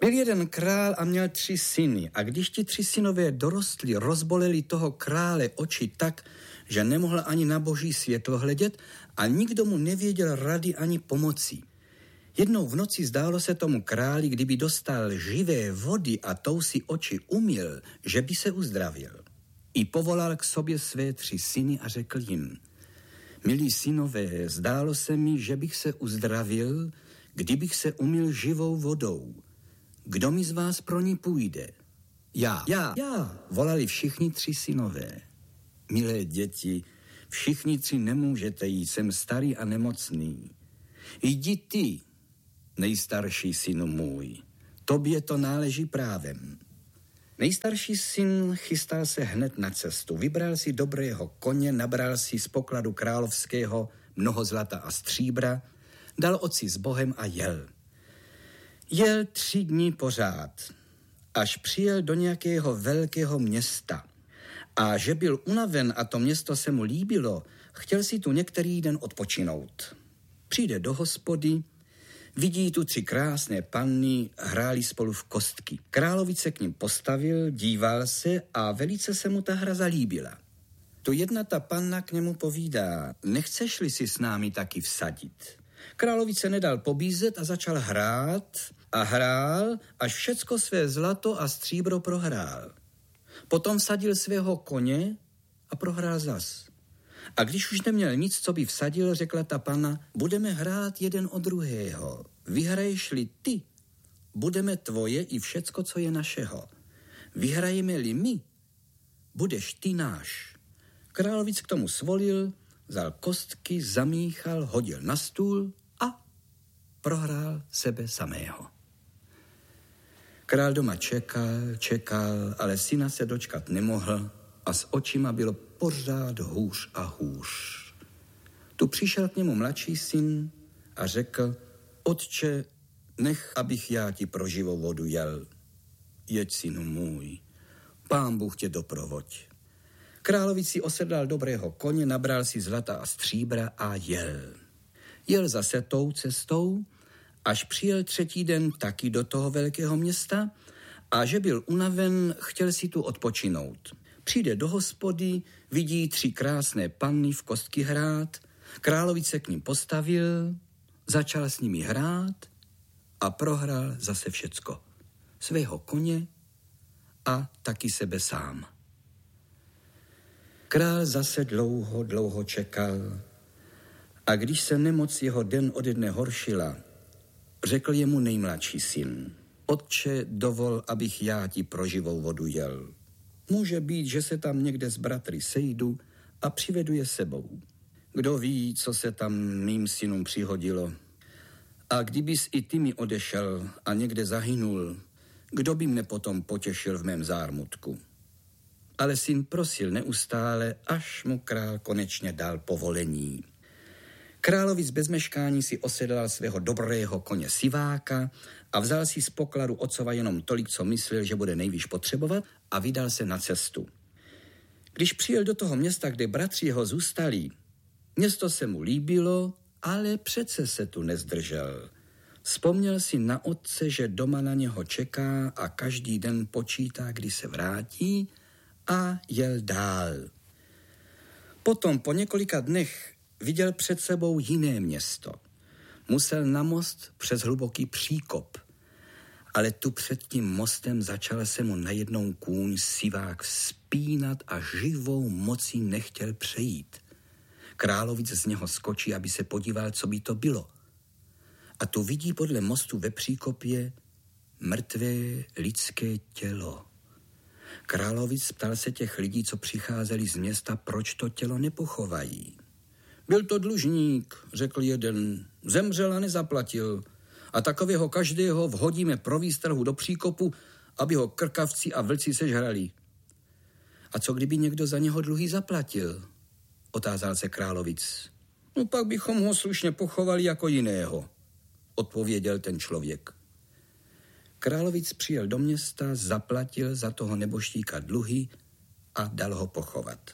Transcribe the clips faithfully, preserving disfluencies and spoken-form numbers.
Byl jeden král a měl tři syny a když ti tři synové dorostli, rozboleli toho krále oči tak, že nemohl ani na boží světlo hledět a nikdo mu nevěděl rady ani pomoci. Jednou v noci zdálo se tomu králi, kdyby dostal živé vody a tou si oči umyl, že by se uzdravil. I povolal k sobě své tři syny a řekl jim: milí synové, zdálo se mi, že bych se uzdravil, kdybych se umyl živou vodou. Kdo mi z vás pro ní půjde? Já, já, já, volali všichni tři synové. Milé děti, všichni tři nemůžete jít, jsem starý a nemocný. Jdi ty, nejstarší synu můj, tobě to náleží právem. Nejstarší syn chystal se hned na cestu, vybral si dobrého koně, nabral si z pokladu královského mnoho zlata a stříbra, dal otci s Bohem a jel. Jel tři dny pořád, až přijel do nějakého velkého města. A že byl unaven a to město se mu líbilo, chtěl si tu některý den odpočinout. Přijde do hospody, vidí tu tři krásné panny, hráli spolu v kostky. Královic se k ním postavil, díval se a velice se mu ta hra zalíbila. Tu jedna ta panna k němu povídá: nechceš-li si s námi taky vsadit? Královic se nedal pobízet a začal hrát a hrál, až všecko své zlato a stříbro prohrál. Potom vsadil svého koně a prohrál zas. A když už neměl nic, co by vsadil, řekla ta panna: budeme hrát jeden od druhého. Vyhraješ-li ty, budeme tvoje i všecko, co je našeho. Vyhrajeme-li my, budeš ty náš. Královic k tomu svolil, vzal kostky, zamíchal, hodil na stůl a prohrál sebe samého. Král doma čekal, čekal, ale syna se dočkat nemohl a s očima bylo pořád hůř a hůř. Tu přišel k němu mladší syn a řekl: otče, nech, abych já ti pro živou vodu jel. Jeď, synu můj, Pán Bůh tě doprovoď. Královic si osedlal dobrého koně, nabral si zlata a stříbra a jel. Jel zase tou cestou, až přijel třetí den taky do toho velkého města a že byl unaven, chtěl si tu odpočinout. Přijde do hospody, vidí tři krásné panny v kostky hrát, Královic se k ním postavil, začal s nimi hrát a prohrál zase všecko. Svého koně a taky sebe sám. Král zase dlouho, dlouho čekal a když se nemoc jeho den ode dne horšila, řekl jemu nejmladší syn: otče, dovol, abych já ti pro živou vodu jel. Může být, že se tam někde s bratry sejdu a přivedu je sebou. Kdo ví, co se tam mým synům přihodilo. A kdybys i ty mi odešel a někde zahynul, kdo by mne potom potěšil v mém zármutku? Ale syn prosil neustále, až mu král konečně dal povolení. Královic bez meškání si osedlal svého dobrého koně Siváka a vzal si z pokladu otcova jenom tolik, co myslel, že bude nejvíc potřebovat, a vydal se na cestu. Když přijel do toho města, kde bratři jeho zůstali, město se mu líbilo, ale přece se tu nezdržel. Vzpomněl si na otce, že doma na něho čeká a každý den počítá, kdy se vrátí, a jel dál. Potom po několika dnech viděl před sebou jiné město. Musel na most přes hluboký příkop, ale tu před tím mostem začal se mu najednou kůň Sivák vzpínat a živou mocí nechtěl přejít. Královic z něho skočí, aby se podíval, co by to bylo. A tu vidí podle mostu ve příkopě mrtvé lidské tělo. Královic ptal se těch lidí, co přicházeli z města, proč to tělo nepochovají. Byl to dlužník, řekl jeden, zemřel a nezaplatil. A takového každého vhodíme pro výstrahu do příkopu, aby ho krkavci a vlci sežrali. A co kdyby někdo za něho dluhy zaplatil? Otázal se Královic. No pak bychom ho slušně pochovali jako jiného, odpověděl ten člověk. Královic přijel do města, zaplatil za toho neboštíka dluhy a dal ho pochovat.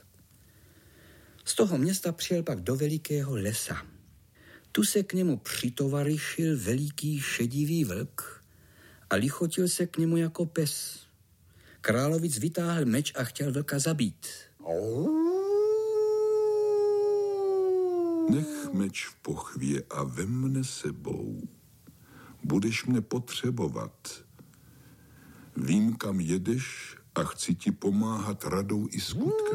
Z toho města přijel pak do velikého lesa. Tu se k němu přitovarišil veliký šedivý vlk a lichotil se k němu jako pes. Královic vytáhl meč a chtěl vlka zabít. Nech meč v pochvě a vem mne sebou. Budeš mne potřebovat. Vím, kam jedeš a chci ti pomáhat radou i skutkem.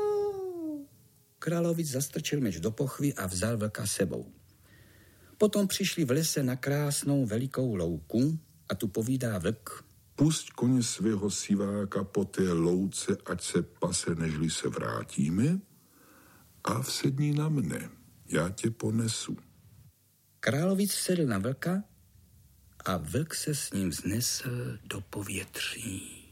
Královic zastrčil meč do pochvy a vzal vlka sebou. Potom přišli v lese na krásnou velikou louku a tu povídá vlk. Pusť koně svého siváka po té louce, ať se pase, nežli se vrátíme, a vsedni na mne, já tě ponesu. Královic sedl na vlka a vlk se s ním vznesl do povětří.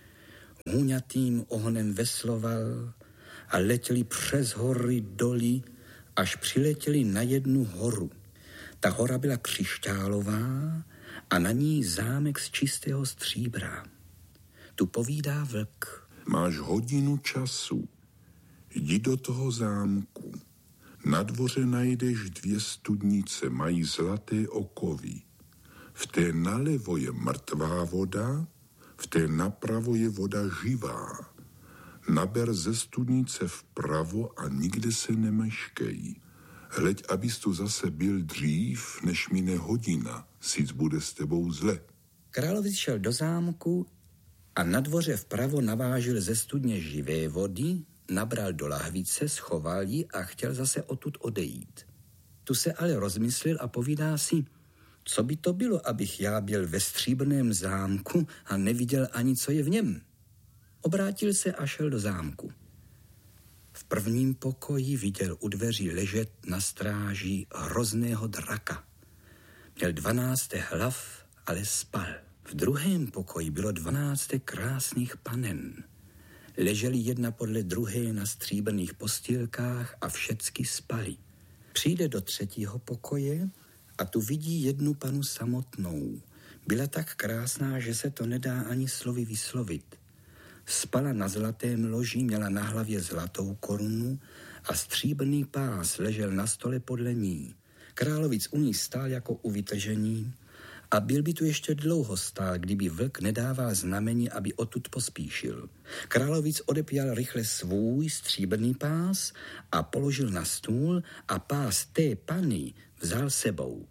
Hůňatým ohnem vesloval a letěli přes hory doly, až přiletěli na jednu horu. Ta hora byla křišťálová a na ní zámek z čistého stříbra. Tu povídá vlk. Máš hodinu času. Jdi do toho zámku. Na dvoře najdeš dvě studnice, mají zlaté okovy. V té nalevo je mrtvá voda, v té napravo je voda živá. Naber ze studnice vpravo a nikde se nemeškej. Hleď, abys tu zase byl dřív, než mine hodina, sic bude s tebou zle. Královic šel do zámku a na dvoře vpravo navážil ze studně živé vody, nabral do lahvice, schoval ji a chtěl zase odtud odejít. Tu se ale rozmyslel a povídá si, co by to bylo, abych já byl ve stříbrném zámku a neviděl ani, co je v něm. Obrátil se a šel do zámku. V prvním pokoji viděl u dveří ležet na stráži hrozného draka. Měl dvanáct hlav, ale spal. V druhém pokoji bylo dvanáct krásných panen. Leželi jedna podle druhé na stříbrných postýlkách a všecky spali. Přijde do třetího pokoje a tu vidí jednu panu samotnou. Byla tak krásná, že se to nedá ani slovy vyslovit. Spala na zlatém loži, měla na hlavě zlatou korunu a stříbrný pás ležel na stole podle ní. Královic u ní stál jako u vytržení a byl by tu ještě dlouho stál, kdyby vlk nedával znamení, aby odtud pospíšil. Královic odepjal rychle svůj stříbrný pás a položil na stůl a pás té pany vzal sebou.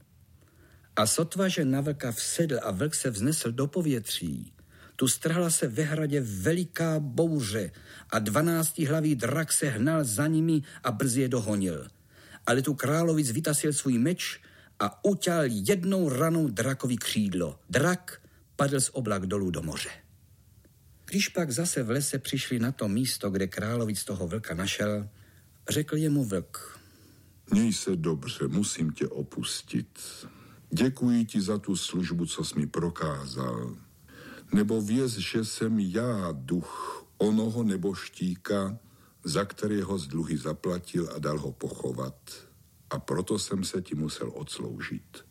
A sotva, že na vlka vsedl a vlk se vznesl do povětří, tu strhla se ve hradě veliká bouře a dvanáctihlavý drak se hnal za nimi a brzy je dohonil. Ale tu Královic vytasil svůj meč a uťal jednou ranou drakovi křídlo. Drak padl z oblak dolů do moře. Když pak zase v lese přišli na to místo, kde Královic toho vlka našel, řekl jemu vlk. Měj se dobře, musím tě opustit. Děkuji ti za tu službu, co jsi mi prokázal. Nebo věz, že jsem já duch onoho neboštíka, za kterého z dluhy zaplatil a dal ho pochovat. A proto jsem se ti musel odsloužit.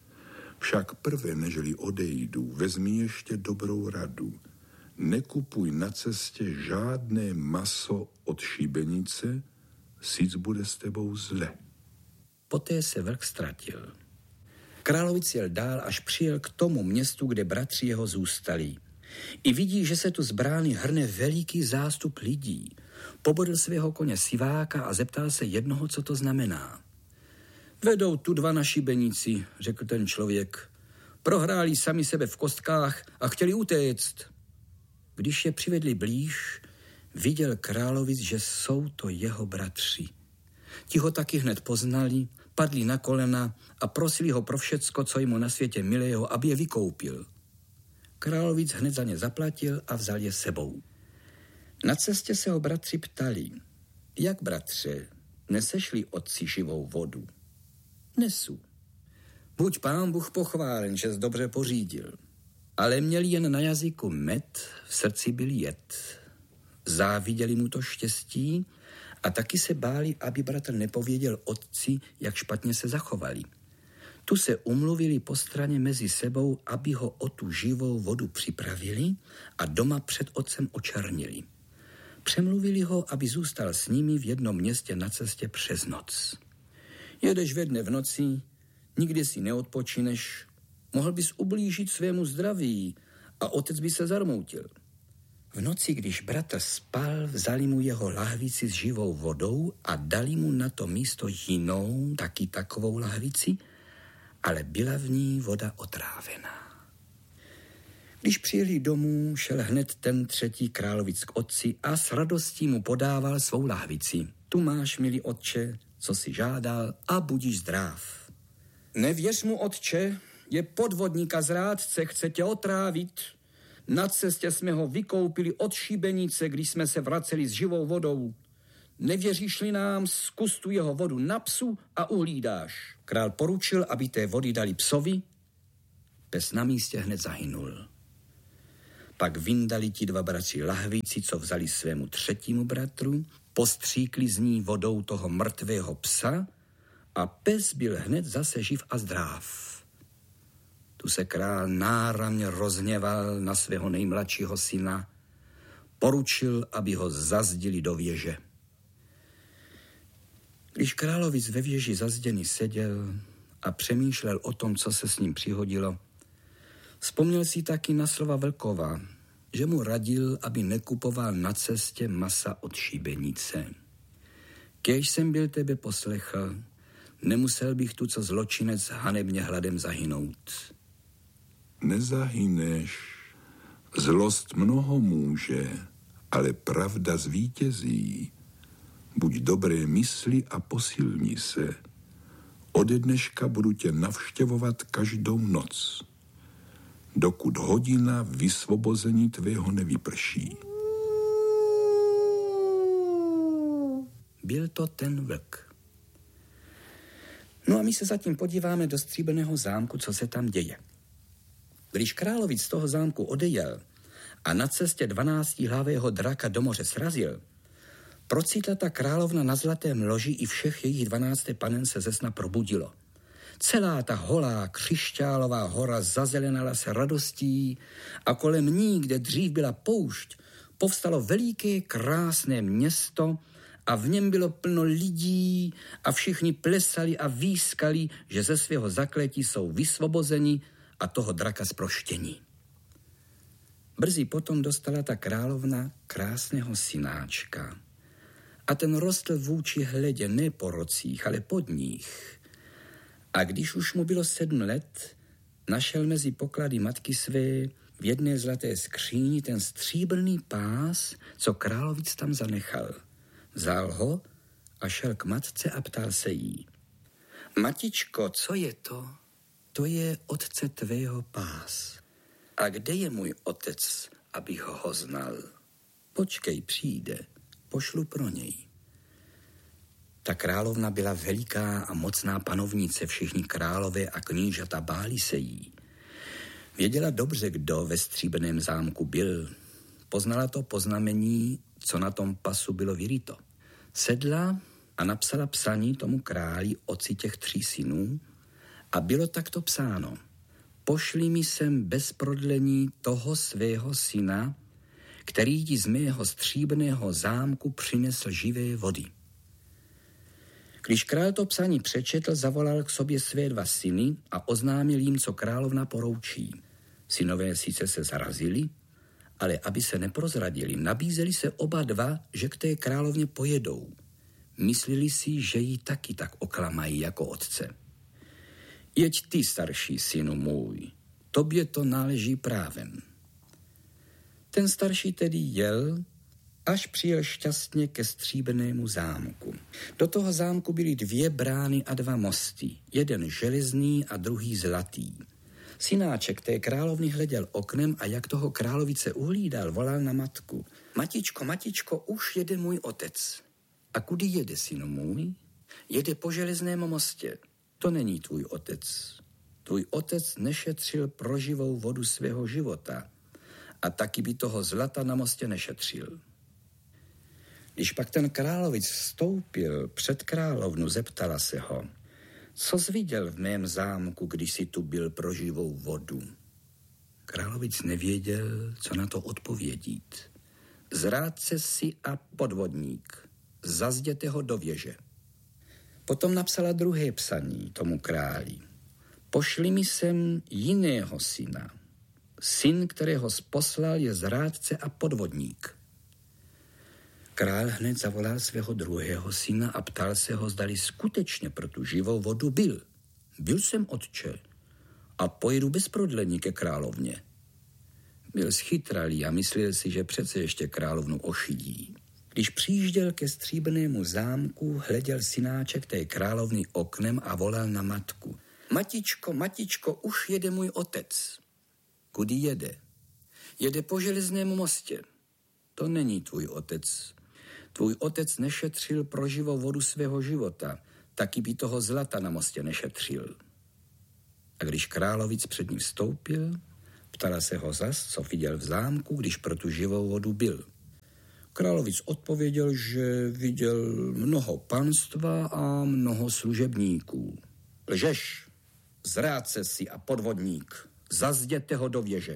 Však prvé, nežli odejdu, vezmi ještě dobrou radu. Nekupuj na cestě žádné maso od šibenice, sic bude s tebou zle. Poté se vlk ztratil. Královic jel dál, až přijel k tomu městu, kde bratři jeho zůstali. I vidí, že se tu z brány hrne veliký zástup lidí. Pobodl svého koně siváka a zeptal se jednoho, co to znamená. Vedou tu dva na šibenici, řekl ten člověk. Prohráli sami sebe v kostkách a chtěli utéct. Když je přivedli blíž, viděl Královic, že jsou to jeho bratři. Ti ho taky hned poznali, padli na kolena a prosili ho pro všecko, co jim na světě milého, aby je vykoupil. Královic hned za ně zaplatil a vzal je sebou. Na cestě se ho bratři ptali, jak bratře, nesešli otci živou vodu? Nesu. Buď pán Bůh pochválen, že jsi dobře pořídil. Ale měli jen na jazyku med, v srdci byl jed. Záviděli mu to štěstí a taky se báli, aby bratr nepověděl otci, jak špatně se zachovali. Tu se umluvili po straně mezi sebou, aby ho o tu živou vodu připravili a doma před otcem očernili. Přemluvili ho, aby zůstal s nimi v jednom městě na cestě přes noc. Jedeš ve dne v noci, nikdy si neodpočineš, Mohl bys ublížit svému zdraví a otec by se zarmoutil. V noci, když bratr spal, vzali mu jeho lahvici s živou vodou a dali mu na to místo jinou, taky takovou lahvici, ale byla v ní voda otrávená. Když přijeli domů, šel hned ten třetí královic k otci a s radostí mu podával svou lahvici. Tu máš, milý otče, co si žádal, a budíš zdrav. Nevěř mu, otče, je podvodník a zrádce, chce tě otrávit. Na cestě jsme ho vykoupili od šibenice, když jsme se vraceli s živou vodou. Nevěříš-li nám, zkus tu jeho vodu na psu a uhlídáš. Král poručil, aby té vody dali psovi. Pes na místě hned zahynul. Pak vyndali ti dva bratři lahvici, co vzali svému třetímu bratru, postříkli z ní vodou toho mrtvého psa a pes byl hned zase živ a zdrav. Tu se král náramně rozhněval na svého nejmladšího syna, poručil, aby ho zazdili do věže. Když královic ve věži zazděný seděl a přemýšlel o tom, co se s ním přihodilo, vzpomněl si taky na slova Vlkova, že mu radil, aby nekupoval na cestě masa od šibenice. Kéž jsem byl tebe poslechl, nemusel bych tu co zločinec hanebně hladem zahynout. Nezahyneš. Zlost mnoho může, ale pravda zvítězí. Buď dobré mysli a posilni se. Ode dneška budu tě navštěvovat každou noc, dokud hodina vysvobození tvého nevyprší. Byl to ten vlk. No a my se zatím podíváme do stříbrného zámku, co se tam děje. Když královic z toho zámku odejel a na cestě dvanáctihlavého draka do moře srazil, procitla ta královna na zlatém loži i všech jejich dvanácté panen se ze sna probudilo. Celá ta holá křišťálová hora zazelenala se radostí a kolem ní, kde dřív byla poušť, povstalo veliké krásné město a v něm bylo plno lidí a všichni plesali a výskali, že ze svého zakletí jsou vysvobozeni a toho draka zproštění. Brzy potom dostala ta královna krásného synáčka. A ten rostl vůči hledě ne po rocích, ale pod nich. A když už mu bylo sedm let, našel mezi poklady matky své v jedné zlaté skříni ten stříbrný pás, co královic tam zanechal. Vzal ho a šel k matce a ptal se jí. Matičko, co je to? To je otce tvého pás. A kde je můj otec, abych ho znal? Počkej, přijde, pošlu pro něj. Ta královna byla veliká a mocná panovnice, všichni králové a knížata báli se jí. Věděla dobře, kdo ve stříbrném zámku byl. Poznala to po znamení, co na tom pasu bylo vyryto. Sedla a napsala psaní tomu králi, otci těch tří synů, a bylo takto psáno. Pošli mi sem bez prodlení toho svého syna, který ti z mého stříbrného zámku přinesl živé vody. Když král to psaní přečetl, zavolal k sobě své dva syny a oznámil jim, co královna poroučí. Synové sice se zarazili, ale aby se neprozradili, nabízeli se oba dva, že k té královně pojedou. Mysleli si, že ji taky tak oklamají jako otce. Jeď ty, starší synu můj, tobě to náleží právem. Ten starší tedy jel, až přijel šťastně ke stříbrnému zámku. Do toho zámku byly dvě brány a dva mosty, jeden železný a druhý zlatý. Synáček té královny hleděl oknem a jak toho královice uhlídal, volal na matku. Matičko, matičko, už jede můj otec. A kudy jede, synu můj? Jede po železném mostě. To není tvůj otec. Tvůj otec nešetřil pro živou vodu svého života a taky by toho zlata na mostě nešetřil. Když pak ten královic vstoupil před královnu, zeptala se ho, co jsi viděl v mém zámku, když jsi tu byl pro živou vodu? Královic nevěděl, co na to odpovědít. Zrádce si a podvodník, zazděte ho do věže. Potom napsala druhé psaní tomu králi. Pošli mi sem jiného syna. Syn, kterého poslal, je zrádce a podvodník. Král hned zavolal svého druhého syna a ptal se ho, zdali skutečně pro tu živou vodu byl. Byl jsem, otče, a pojedu bez prodlení ke královně. Byl schytralý a myslel si, že přece ještě královnu ošidí. Když přijížděl ke stříbrnému zámku, hleděl synáček té královny oknem a volal na matku. Matičko, matičko, už jede můj otec. Kudy jede? Jede po železnému mostě. To není tvůj otec. Tvůj otec nešetřil pro živou vodu svého života, taky by toho zlata na mostě nešetřil. A když královic před ním vstoupil, ptala se ho zas, co viděl v zámku, když pro tu živou vodu byl. Královic odpověděl, že viděl mnoho panstva a mnoho služebníků. Lžeš, zrádce si a podvodník, zazděte ho do věže.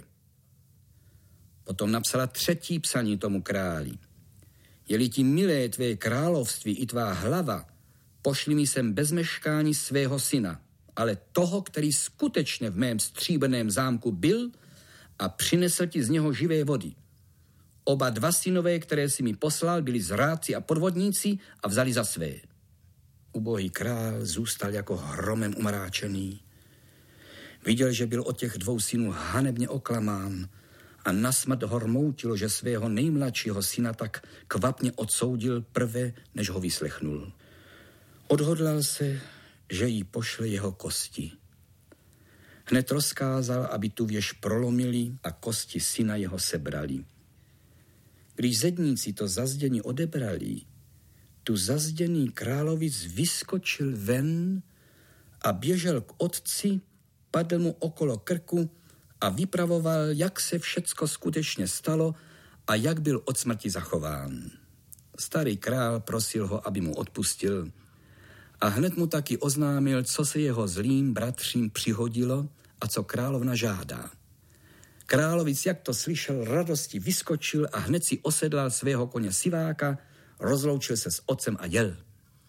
Potom napsala třetí psaní tomu králi. Je-li ti milé tvé království i tvá hlava, pošli mi sem bez meškání svého syna, ale toho, který skutečně v mém stříbrném zámku byl a přinesl ti z něho živé vody. Oba dva synové, které si mi poslal, byli zrádci a podvodníci a vzali za své. Ubohý král zůstal jako hromem umráčený. Viděl, že byl od těch dvou synů hanebně oklamán a nasmrt ho rmoutilo, že svého nejmladšího syna tak kvapně odsoudil prve, než ho vyslechnul. Odhodlal se, že jí pošle jeho kosti. Hned rozkázal, aby tu věž prolomili a kosti syna jeho sebrali. Když zedníci to zazdění odebrali, tu zazděný královic vyskočil ven a běžel k otci, padl mu okolo krku a vypravoval, jak se všecko skutečně stalo a jak byl od smrti zachován. Starý král prosil ho, aby mu odpustil a hned mu taky oznámil, co se jeho zlým bratřím přihodilo a co královna žádá. Královic, jak to slyšel, radosti vyskočil a hned si osedlal svého koně Siváka, rozloučil se s otcem a jel.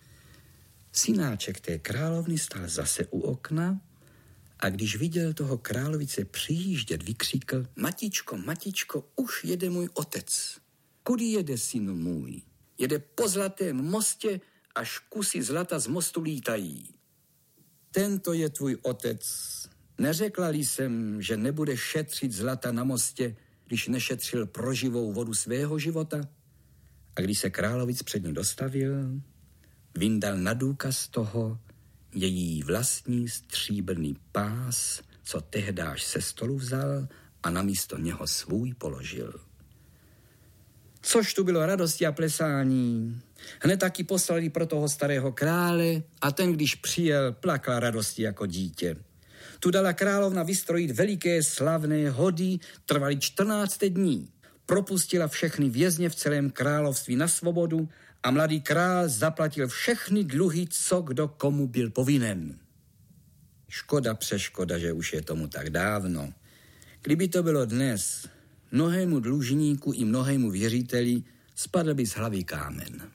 Synáček té královny stál zase u okna a když viděl toho královice přijíždět, vykříkl: Matičko, matičko, už jede můj otec. Kudy jede, synu můj? Jede po zlatém mostě, až kusy zlata z mostu lítají. Tento je tvůj otec. Neřekla-li jsem, že nebude šetřit zlata na mostě, když nešetřil pro živou vodu svého života? A když se královic před ní dostavil, vyndal na důkaz toho její vlastní stříbrný pás, co tehdáž se stolu vzal a namísto něho svůj položil. Což tu bylo radosti a plesání. Hned taky poslali pro toho starého krále a ten, když přijel, plakal radosti jako dítě. Tu dala královna vystrojit veliké slavné hody, trvaly čtrnáct dní. Propustila všechny vězně v celém království na svobodu a mladý král zaplatil všechny dluhy, co kdo komu byl povinen. Škoda přeškoda, že už je tomu tak dávno. Kdyby to bylo dnes, mnohému dlužníku i mnohému věřiteli spadl by z hlavy kámen.